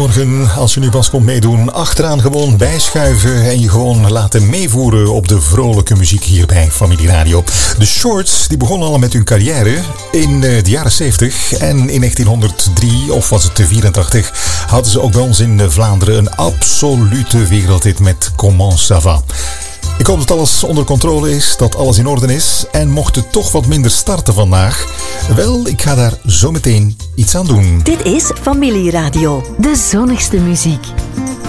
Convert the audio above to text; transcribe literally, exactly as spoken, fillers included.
goedemorgen. Als je nu pas komt meedoen, achteraan gewoon bijschuiven en je gewoon laten meevoeren op de vrolijke muziek hier bij Familie Radio. De Shorts die begonnen al met hun carrière in de jaren zeventig en in negentienhonderddrie, of was het vierentachtig, hadden ze ook bij ons in Vlaanderen een absolute wereldhit met Comment ça va. Ik hoop dat alles onder controle is, dat alles in orde is. En mocht het toch wat minder starten vandaag, wel, ik ga daar zo meteen iets aan doen. Dit is Familie Radio, de zonnigste muziek.